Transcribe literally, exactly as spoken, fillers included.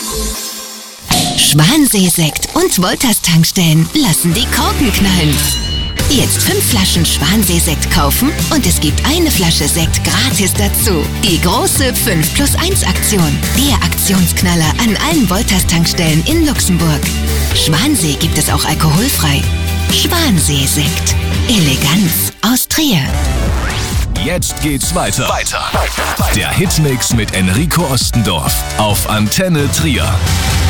Schwansee-Sekt und Wolters Tankstellen lassen die Korken knallen. Jetzt fünf Flaschen Schwansee-Sekt kaufen und es gibt eine Flasche Sekt gratis dazu. Die große fünf plus eins Aktion. Der Aktionsknaller an allen Wolters Tankstellen in Luxemburg. Schwansee gibt es auch alkoholfrei. Schwansee-Sekt. Eleganz aus Trier. Jetzt geht's weiter. Weiter. Der Hitmix mit Enrico Ostendorf auf Antenne Trier.